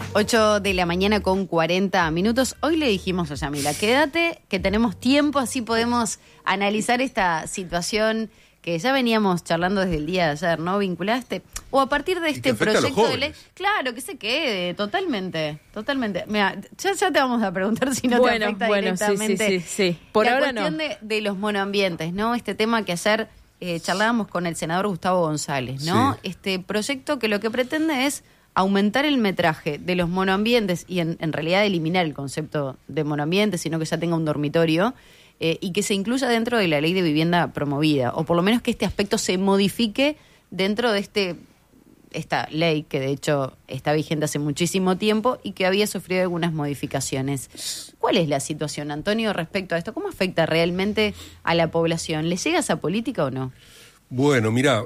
8 de la mañana con 40 minutos. Hoy le dijimos a Yamila, quédate, que tenemos tiempo, así podemos analizar esta situación que ya veníamos charlando desde el día de ayer, ¿no? Vinculaste, o a partir de este proyecto de ley. Claro, que se quede, totalmente. Mira, ya te vamos a preguntar si no te afecta directamente. Sí. Por ahora no. La cuestión de los monoambientes, ¿no? Este tema que ayer charlábamos con el senador Gustavo González, ¿no? Sí. Este proyecto que lo que pretende es aumentar el metraje de los monoambientes y en realidad eliminar el concepto de monoambiente, sino que ya tenga un dormitorio y que se incluya dentro de la ley de vivienda promovida, o por lo menos que este aspecto se modifique dentro de esta ley que de hecho está vigente hace muchísimo tiempo y que había sufrido algunas modificaciones. ¿Cuál es la situación, Antonio, respecto a esto? ¿Cómo afecta realmente a la población? ¿Le llega esa política o no? Bueno, mirá,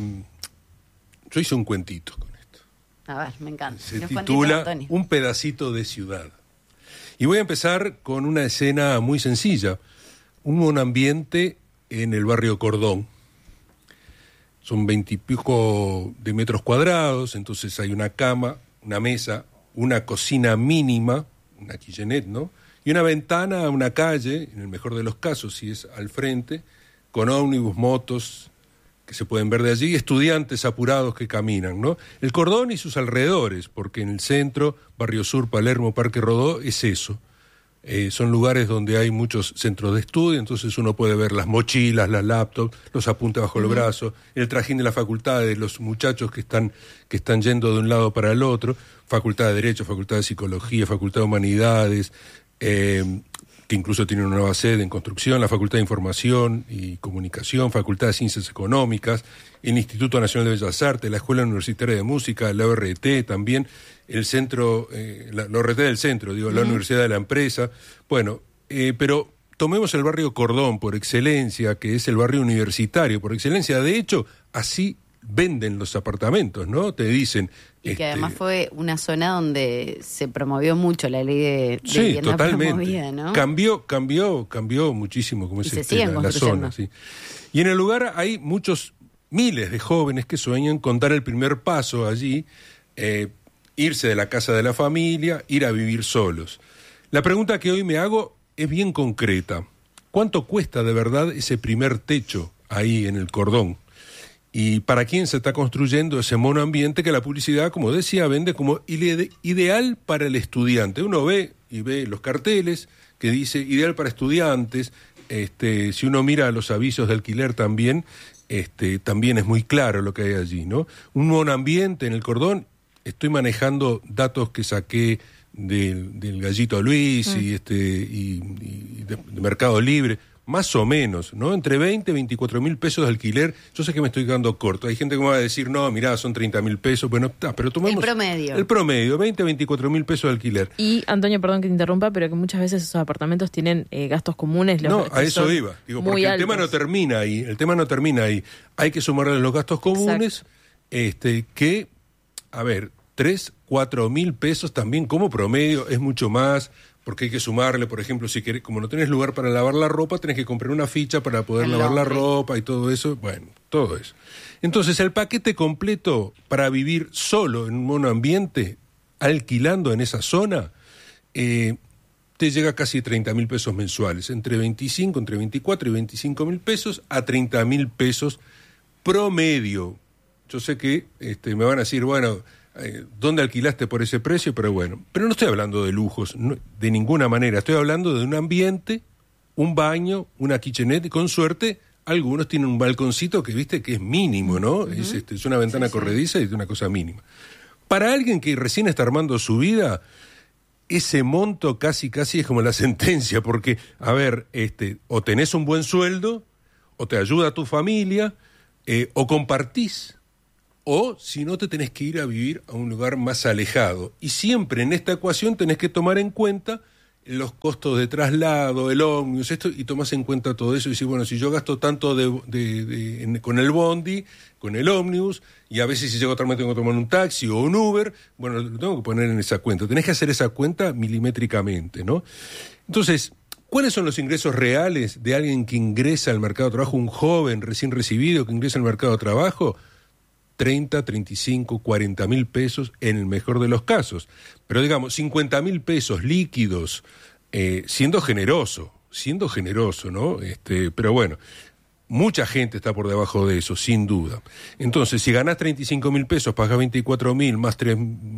yo hice un cuentito con esto. A ver, me encanta. Se titula Un pedacito de ciudad. Y voy a empezar con una escena muy sencilla. Un monoambiente en el barrio Cordón. Son 20 y pico de metros cuadrados, entonces hay una cama, una mesa, una cocina mínima, una kitchenette, ¿no? Y una ventana a una calle, en el mejor de los casos, si es al frente, con ómnibus, motos que se pueden ver de allí, y estudiantes apurados que caminan, ¿no? El Cordón y sus alrededores, porque en el centro, Barrio Sur, Palermo, Parque Rodó, es eso. Son lugares donde hay muchos centros de estudio, entonces uno puede ver las mochilas, las laptops, los apuntes bajo el brazo, el trajín de la facultad de los muchachos que están yendo de un lado para el otro, Facultad de Derecho, Facultad de Psicología, Facultad de Humanidades, que incluso tienen una nueva sede en construcción, la Facultad de Información y Comunicación, Facultad de Ciencias Económicas, el Instituto Nacional de Bellas Artes, la Escuela Universitaria de Música, la ORT también, el centro, la ORT del centro, la Universidad de la Empresa. Bueno, pero tomemos el barrio Cordón por excelencia, que es el barrio universitario por excelencia. De hecho, así venden los apartamentos, ¿no? Te dicen... Y que además fue una zona donde se promovió mucho la ley de sí, vivienda totalmente. Promovida, ¿no? Cambió muchísimo como es la zona. Sí. Y en el lugar hay miles de jóvenes que sueñan con dar el primer paso allí, irse de la casa de la familia, ir a vivir solos. La pregunta que hoy me hago es bien concreta. ¿Cuánto cuesta de verdad ese primer techo ahí en el Cordón? ¿Y para quién se está construyendo ese monoambiente que la publicidad, como decía, vende como ideal para el estudiante? Uno ve los carteles que dice ideal para estudiantes. Si uno mira los avisos de alquiler también es muy claro lo que hay allí, ¿no? Un monoambiente en el Cordón, estoy manejando datos que saqué del Gallito Luis y de Mercado Libre, más o menos, ¿no? Entre 20 y 24 mil pesos de alquiler. Yo sé que me estoy quedando corto. Hay gente que me va a decir, no, mirá, son 30 mil pesos. Bueno, pero tomemos... El promedio, 20 a 24 mil pesos de alquiler. Y, Antonio, perdón que te interrumpa, pero que muchas veces esos apartamentos tienen gastos comunes. No, a eso iba. Porque el tema no termina ahí. Hay que sumarle los gastos comunes, que, a ver, 3, 4 mil pesos también como promedio es mucho más... Porque hay que sumarle, por ejemplo, si querés, como no tenés lugar para lavar la ropa, tenés que comprar una ficha para poder lavar la ropa y todo eso. Bueno, todo eso. Entonces, el paquete completo para vivir solo en un monoambiente, alquilando en esa zona, te llega a casi 30 mil pesos mensuales. Entre 24 y 25 mil pesos a 30 mil pesos promedio. Yo sé que me van a decir, bueno... ¿dónde alquilaste por ese precio? Pero no estoy hablando de lujos, de ninguna manera. Estoy hablando de un ambiente, un baño, una kitchenette, y con suerte algunos tienen un balconcito que viste que es mínimo, ¿no? Uh-huh. Es una ventana corrediza y es una cosa mínima. Para alguien que recién está armando su vida, ese monto casi es como la sentencia, porque, a ver, o tenés un buen sueldo, o te ayuda a tu familia, o compartís. O si no, te tenés que ir a vivir a un lugar más alejado. Y siempre en esta ecuación tenés que tomar en cuenta los costos de traslado, el ómnibus, y tomás en cuenta todo eso y decís, bueno, si yo gasto tanto con el bondi, con el ómnibus, y a veces si llego a otra tengo que tomar un taxi o un Uber, bueno, lo tengo que poner en esa cuenta. Tenés que hacer esa cuenta milimétricamente, ¿no? Entonces, ¿cuáles son los ingresos reales de alguien que ingresa al mercado de trabajo, un joven recién recibido que ingresa al mercado de trabajo? 30, 35, 40 mil pesos en el mejor de los casos. Pero digamos, 50 mil pesos líquidos, siendo generoso, ¿no? Pero bueno, mucha gente está por debajo de eso, sin duda. Entonces, si ganás 35 mil pesos, pagás 24 mil, más 3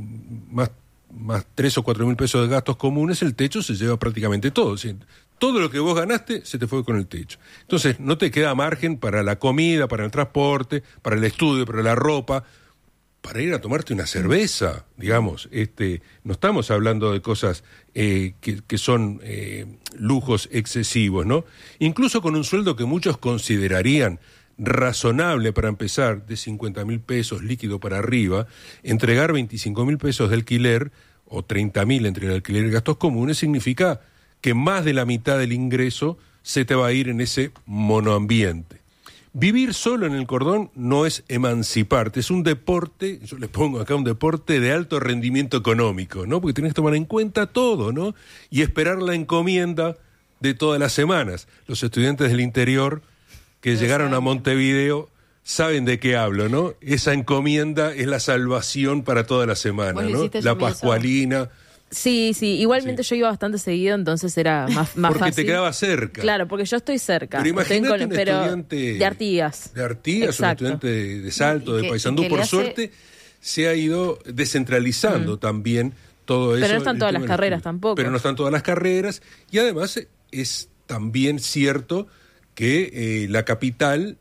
o 4 mil pesos de gastos comunes, el techo se lleva prácticamente todo. ¿Sí? Todo lo que vos ganaste se te fue con el techo. Entonces, no te queda margen para la comida, para el transporte, para el estudio, para la ropa, para ir a tomarte una cerveza, digamos. No estamos hablando de cosas que son lujos excesivos, ¿no? Incluso con un sueldo que muchos considerarían razonable para empezar, de 50 mil pesos líquido para arriba, entregar 25 mil pesos de alquiler o 30 mil entre el alquiler y gastos comunes significa que más de la mitad del ingreso se te va a ir en ese monoambiente. Vivir solo en el cordón no es emanciparte, es un deporte, yo le pongo acá un deporte de alto rendimiento económico, ¿no? Porque tenés que tomar en cuenta todo, ¿no? Y esperar la encomienda de todas las semanas. Los estudiantes del interior que llegaron a Montevideo saben de qué hablo, ¿no? Esa encomienda es la salvación para toda la semana, ¿no? La pascualina. Sí, igualmente yo iba bastante seguido, entonces era más porque fácil. Te quedaba cerca. Claro, porque yo estoy cerca. Pero imagínate un estudiante de Artigas. De Artigas, exacto. Un estudiante de Salto, de Paysandú. Por suerte se ha ido descentralizando también todo eso. Pero no están todas las carreras tampoco. Pero no están todas las carreras. Y además es también cierto que la capital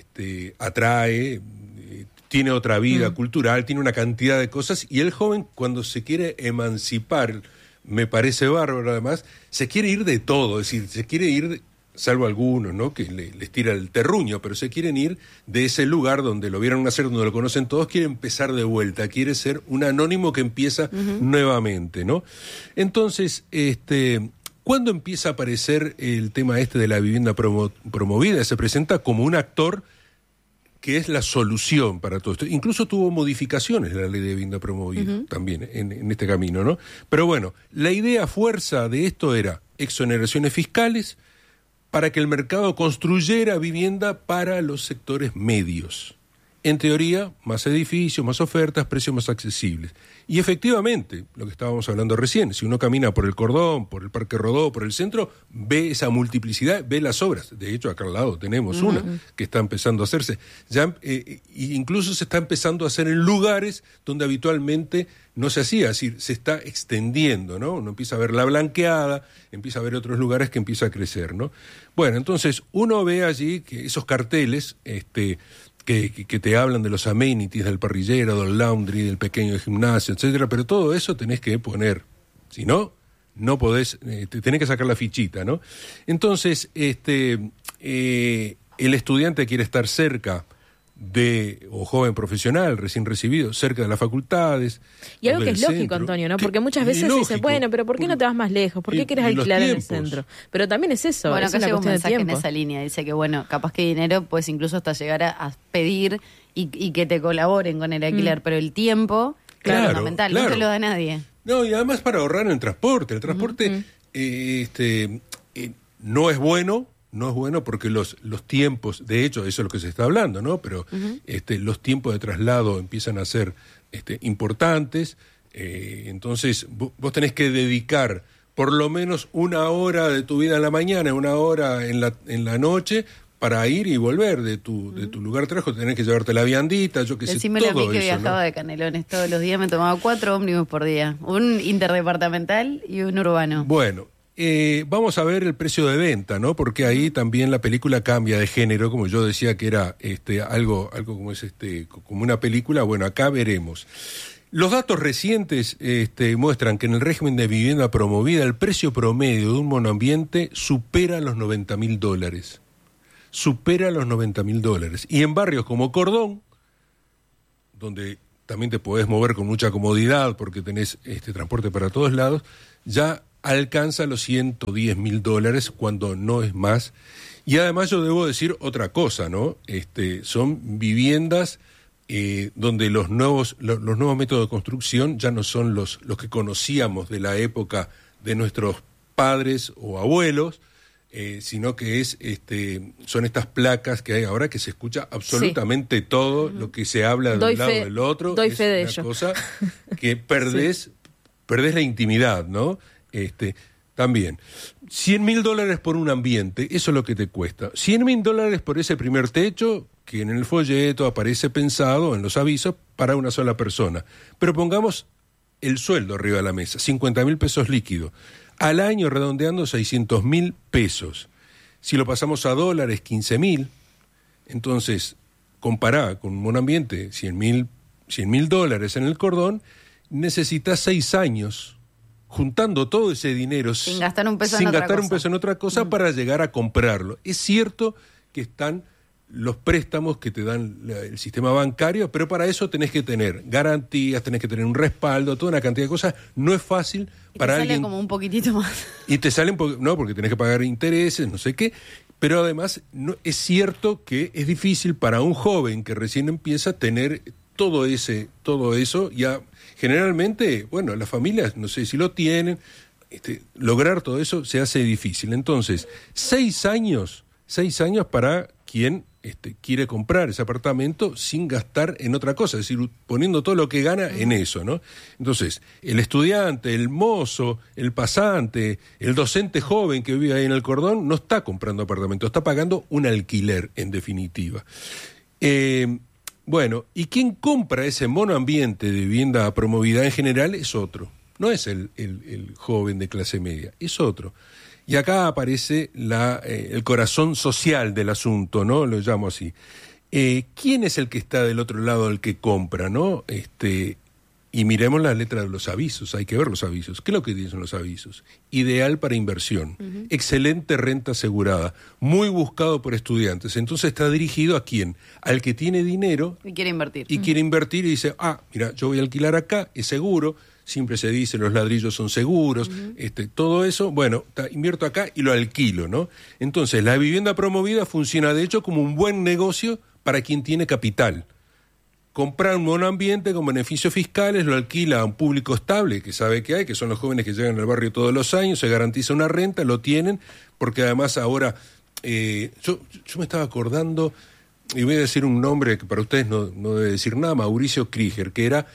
atrae... tiene otra vida cultural, tiene una cantidad de cosas, y el joven, cuando se quiere emancipar, me parece bárbaro además, se quiere ir de todo, es decir, se quiere ir, salvo algunos, ¿no?, que les tira el terruño, pero se quieren ir de ese lugar donde lo vieron nacer, donde lo conocen todos, quiere empezar de vuelta, quiere ser un anónimo que empieza nuevamente, ¿no? Entonces, ¿cuándo empieza a aparecer el tema de la vivienda promovida? Se presenta como un actor que es la solución para todo esto. Incluso tuvo modificaciones la ley de vivienda promovida también en este camino, ¿no? Pero bueno, la idea fuerza de esto era exoneraciones fiscales para que el mercado construyera vivienda para los sectores medios. En teoría, más edificios, más ofertas, precios más accesibles. Y efectivamente, lo que estábamos hablando recién, si uno camina por el Cordón, por el Parque Rodó, por el centro, ve esa multiplicidad, ve las obras. De hecho, acá al lado tenemos una que está empezando a hacerse. Ya, incluso se está empezando a hacer en lugares donde habitualmente no se hacía, es decir, se está extendiendo, ¿no? Uno empieza a ver la blanqueada, empieza a ver otros lugares que empieza a crecer, ¿no? Bueno, entonces, uno ve allí que esos carteles, que te hablan de los amenities, del parrillero, del laundry, del pequeño gimnasio, etcétera, pero todo eso tenés que poner, si no, no podés, tenés que sacar la fichita, ¿no? Entonces, el estudiante quiere estar cerca o joven profesional, recién recibido, cerca de las facultades. Y algo que es lógico, Antonio, ¿no? Porque muchas veces se dice, bueno, pero ¿por qué no te vas más lejos? ¿Por qué quieres alquilar en el centro? Pero también es eso, bueno, es una cuestión de tiempo. en esa línea dice que, bueno, capaz que dinero puedes incluso hasta llegar a pedir y que te colaboren con el alquiler, pero el tiempo es fundamental, no te lo da nadie. No, y además para ahorrar en el transporte. El transporte no es bueno. No es bueno porque los tiempos, de hecho, eso es lo que se está hablando, ¿no? Pero los tiempos de traslado empiezan a ser importantes, entonces vos tenés que dedicar por lo menos una hora de tu vida en la mañana, una hora en la noche, para ir y volver de tu lugar de trabajo. Tenés que llevarte la viandita, yo qué sé, todo eso. Decímelo a mí que viajaba, ¿no?, de Canelones todos los días, me tomaba 4 ómnibus por día, un interdepartamental y un urbano. Bueno. Vamos a ver el precio de venta, ¿no? Porque ahí también la película cambia de género, como yo decía que era algo como es como una película. Bueno, acá veremos. Los datos recientes muestran que en el régimen de vivienda promovida el precio promedio de un monoambiente supera los $90.000. Supera los $90.000. Y en barrios como Cordón, donde también te podés mover con mucha comodidad porque tenés transporte para todos lados, ya alcanza los $110.000 cuando no es más. Y además yo debo decir otra cosa, ¿no? Son viviendas donde los nuevos métodos de construcción ya no son los que conocíamos de la época de nuestros padres o abuelos, sino que son estas placas que hay ahora que se escucha absolutamente todo lo que se habla de un lado del otro. Doy fe de ello. Es una cosa que perdés la intimidad, ¿no? También, $100.000 por un ambiente, eso es lo que te cuesta. $100.000 por ese primer techo, que en el folleto aparece pensado en los avisos para una sola persona. Pero pongamos el sueldo arriba de la mesa, 50.000 pesos líquidos. Al año, redondeando, 600.000 pesos. Si lo pasamos a dólares, 15.000. Entonces, compará con un monoambiente, $100.000 en el cordón, necesitas 6 años juntando todo ese dinero sin gastar un peso en otra cosa para llegar a comprarlo. Es cierto que están los préstamos que te dan el sistema bancario, pero para eso tenés que tener garantías, tenés que tener un respaldo, toda una cantidad de cosas. No es fácil para alguien. Te sale como un poquitito más. Y te salen, no, porque tenés que pagar intereses, no sé qué. Pero además es cierto que es difícil para un joven que recién empieza a tener todo eso. Ya generalmente, bueno, las familias, no sé si lo tienen, lograr todo eso se hace difícil. Entonces, 6 años para quien quiere comprar ese apartamento sin gastar en otra cosa, es decir, poniendo todo lo que gana en eso, ¿no? Entonces, el estudiante, el mozo, el pasante, el docente joven que vive ahí en el cordón, no está comprando apartamento, está pagando un alquiler, en definitiva. Bueno, y quien compra ese monoambiente de vivienda promovida en general es otro, no es el joven de clase media, es otro. Y acá aparece el corazón social del asunto, ¿no? Lo llamo así. ¿Quién es el que está del otro lado, el que compra, no? Y miremos la letra de los avisos, hay que ver los avisos. ¿Qué es lo que dicen los avisos? Ideal para inversión, excelente renta asegurada, muy buscado por estudiantes. Entonces está dirigido ¿a quién? Al que tiene dinero y quiere invertir. Y quiere invertir y dice, mira, yo voy a alquilar acá, es seguro. Siempre se dice, los ladrillos son seguros, todo eso, bueno, invierto acá y lo alquilo, ¿no? Entonces, la vivienda promovida funciona, de hecho, como un buen negocio para quien tiene capital. Comprar un monoambiente con beneficios fiscales, lo alquila a un público estable, que sabe que hay, que son los jóvenes que llegan al barrio todos los años, se garantiza una renta, lo tienen, porque además ahora, yo me estaba acordando, y voy a decir un nombre que para ustedes no debe decir nada, Mauricio Krieger, que era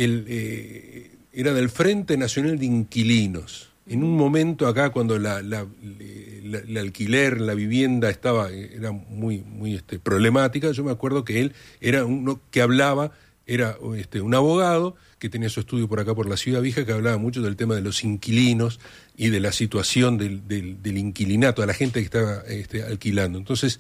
era del Frente Nacional de Inquilinos. En un momento acá, cuando el alquiler, la vivienda era muy problemática, yo me acuerdo que él era uno que hablaba, era un abogado que tenía su estudio por acá por la Ciudad Vieja, que hablaba mucho del tema de los inquilinos y de la situación del inquilinato, de la gente que estaba alquilando. Entonces,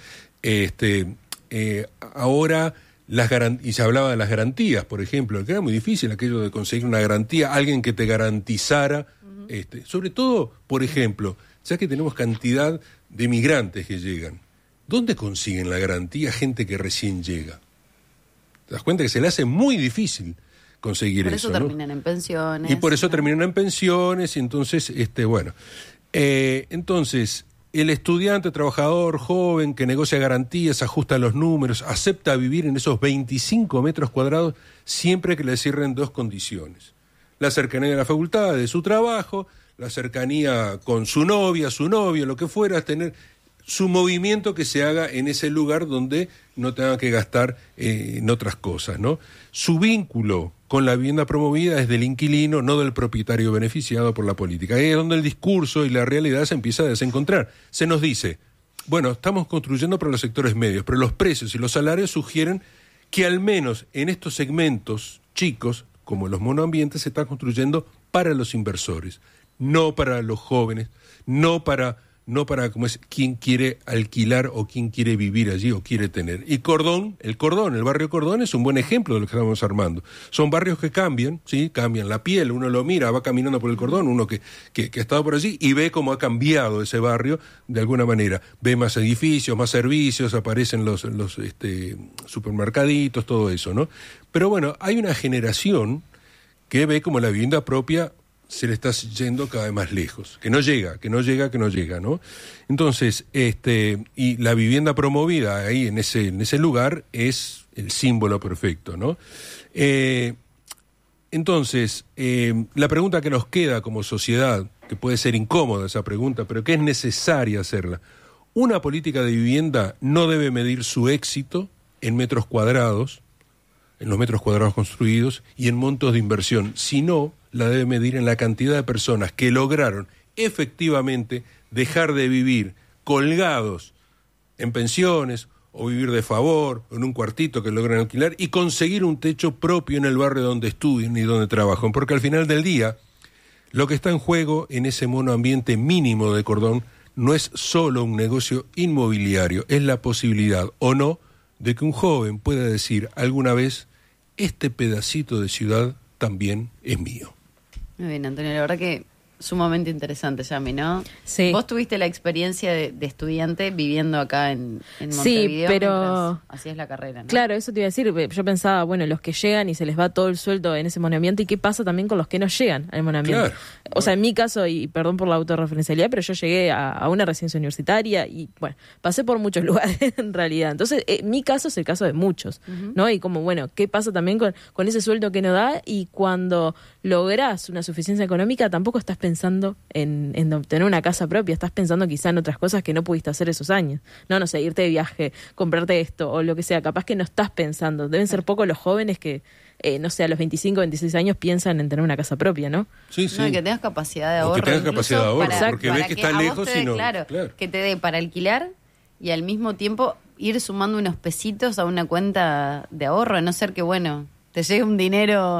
ahora... y se hablaba de las garantías, por ejemplo, que era muy difícil aquello de conseguir una garantía, alguien que te garantizara, sobre todo, por ejemplo, ya que tenemos cantidad de migrantes que llegan, ¿dónde consiguen la garantía gente que recién llega? ¿Te das cuenta que se le hace muy difícil conseguir eso? Por eso terminan en pensiones. Y por eso terminan en pensiones, y entonces, entonces... El estudiante, trabajador, joven, que negocia garantías, ajusta los números, acepta vivir en esos 25 metros cuadrados siempre que le cierren 2 condiciones. La cercanía de la facultad, de su trabajo, la cercanía con su novia, su novio, lo que fuera, tener su movimiento que se haga en ese lugar donde no tenga que gastar en otras cosas, ¿no? Su vínculo con la vivienda promovida es del inquilino, no del propietario beneficiado por la política. Ahí es donde el discurso y la realidad se empieza a desencontrar. Se nos dice, bueno, estamos construyendo para los sectores medios, pero los precios y los salarios sugieren que al menos en estos segmentos chicos, como los monoambientes, se está construyendo para los inversores, no para los jóvenes, no para como es quien quiere alquilar o quien quiere vivir allí o quiere tener. Y el barrio Cordón es un buen ejemplo de lo que estamos armando. Son barrios que cambian, ¿sí? Cambian la piel, uno lo mira, va caminando por el Cordón, uno que ha estado por allí y ve cómo ha cambiado ese barrio de alguna manera. Ve más edificios, más servicios, aparecen los supermercaditos, todo eso, ¿no? Pero bueno, hay una generación que ve como la vivienda propia se le está yendo cada vez más lejos, que no llega, ¿no? Entonces, y la vivienda promovida ahí en ese lugar es el símbolo perfecto, ¿no? Entonces, la pregunta que nos queda como sociedad, que puede ser incómoda esa pregunta, pero que es necesaria hacerla. Una política de vivienda no debe medir su éxito en metros cuadrados, en los metros cuadrados construidos y en montos de inversión, sino la debe medir en la cantidad de personas que lograron efectivamente dejar de vivir colgados en pensiones o vivir de favor, o en un cuartito que logran alquilar, y conseguir un techo propio en el barrio donde estudian y donde trabajan. Porque al final del día, lo que está en juego en ese monoambiente mínimo de Cordón no es solo un negocio inmobiliario, es la posibilidad o no de que un joven pueda decir alguna vez, este pedacito de ciudad también es mío. Muy bien, Antonio, la verdad que sumamente interesante, Yami, ¿no? Sí. Vos tuviste la experiencia de estudiante viviendo acá en Montevideo. Sí, pero así es la carrera, ¿no? Claro, eso te iba a decir. Yo pensaba, bueno, los que llegan y se les va todo el sueldo en ese monoambiente, ¿y qué pasa también con los que no llegan al monoambiente? Claro. O sea, en mi caso, y perdón por la autorreferencialidad, pero yo llegué a una residencia universitaria y, bueno, pasé por muchos lugares en realidad. Entonces, mi caso es el caso de muchos, ¿no? Y como, bueno, ¿qué pasa también con ese sueldo que no da? Y cuando lográs una suficiencia económica, tampoco estás pensando en obtener una casa propia, estás pensando quizá en otras cosas que no pudiste hacer esos años. No sé, irte de viaje, comprarte esto o lo que sea, capaz que no estás pensando. Deben ser pocos los jóvenes que, no sé, a los 25, 26 años piensan en tener una casa propia, ¿no? Sí, sí. No, que tengas capacidad de ahorro. O que tengas capacidad de ahorro, porque ves que está lejos y no... Claro, que te dé para alquilar y al mismo tiempo ir sumando unos pesitos a una cuenta de ahorro, a no ser que, bueno, te llegue un dinero...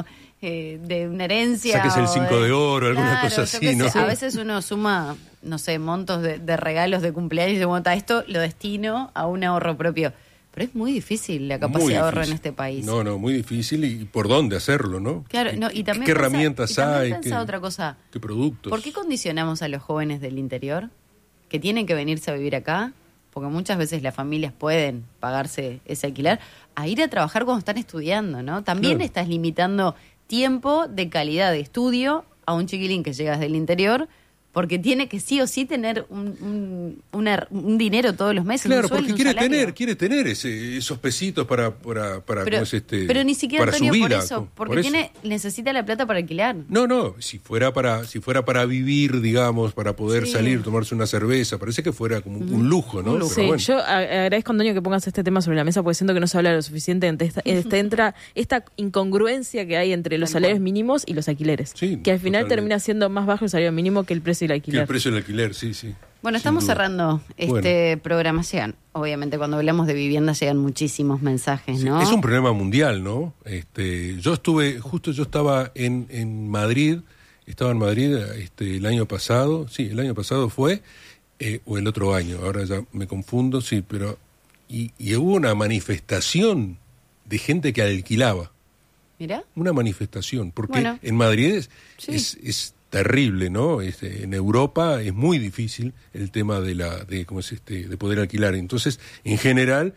de una herencia. Saques el 5 de oro, alguna cosa así, ¿no? A veces uno suma, no sé, montos de regalos de cumpleaños y dice, bueno, esto lo destino a un ahorro propio. Pero es muy difícil la capacidad de ahorro en este país. No, muy difícil y por dónde hacerlo, ¿no? Claro, no, y también ¿Qué herramientas hay? Otra cosa. ¿Qué productos? ¿Por qué condicionamos a los jóvenes del interior que tienen que venirse a vivir acá? Porque muchas veces las familias pueden pagarse ese alquiler, a ir a trabajar cuando están estudiando, ¿no? También estás limitando tiempo de calidad de estudio a un chiquilín que llegas del interior, porque tiene que sí o sí tener un dinero todos los meses. Claro, un sueldo, porque quiere tener esos pesitos para pero ni siquiera, para Antonio, su vida, por eso, porque necesita la plata para alquilar. No, si fuera para vivir, digamos, para poder salir, tomarse una cerveza, parece que fuera como un lujo, ¿no? Sí, bueno. Yo agradezco, Antonio, que pongas este tema sobre la mesa, porque siento que no se habla lo suficiente, entra esta incongruencia que hay entre los salarios mínimos y los alquileres, que al final termina siendo más bajo el salario mínimo que el precio del alquiler. Que el precio del alquiler, sí. Bueno, estamos cerrando programa. Obviamente, cuando hablamos de vivienda llegan muchísimos mensajes, ¿no? Es un problema mundial, ¿no? Yo estaba en Madrid, el año pasado, el año pasado fue, o el otro año, ahora ya me confundo, pero y hubo una manifestación de gente que alquilaba. ¿Mira? Una manifestación, porque en Madrid es terrible, ¿no? En Europa es muy difícil el tema de poder alquilar. Entonces, en general,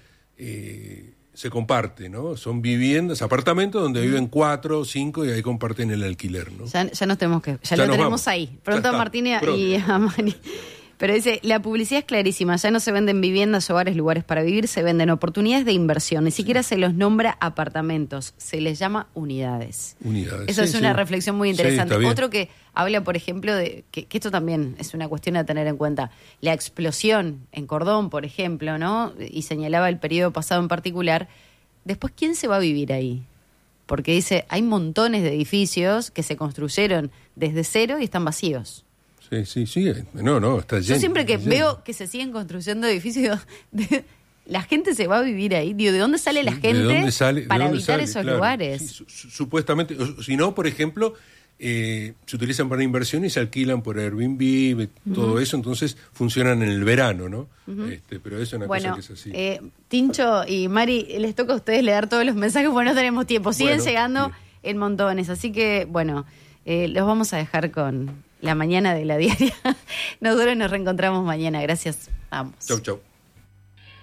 se comparte, ¿no? Son viviendas, apartamentos donde viven 4 o 5 y ahí comparten el alquiler, ¿no? Ya nos tenemos que... Ya lo tenemos vamos. Ahí. Pronto a Martín y a Mari. Pero dice, la publicidad es clarísima, ya no se venden viviendas, hogares, lugares para vivir, se venden oportunidades de inversión, ni siquiera se los nombra apartamentos, se les llama unidades. Eso es una reflexión muy interesante. Otro que habla, por ejemplo, de que esto también es una cuestión a tener en cuenta, la explosión en Cordón, por ejemplo, ¿no? Y señalaba el periodo pasado en particular. Después, ¿quién se va a vivir ahí? Porque dice, hay montones de edificios que se construyeron desde cero y están vacíos. Sí. No, está lleno. Yo siempre que veo que se siguen construyendo edificios, la gente se va a vivir ahí. Digo, ¿de dónde sale la gente para habitar esos lugares? Supuestamente. Si no, por ejemplo, se utilizan para inversión y se alquilan por Airbnb, todo eso, entonces funcionan en el verano, ¿no? Pero eso es una cosa que es así. Tincho y Mari, les toca a ustedes leer todos los mensajes porque no tenemos tiempo. Siguen llegando en montones, así que, los vamos a dejar con la mañana de la diaria. Nosotros nos reencontramos mañana. Gracias. Vamos. Chau.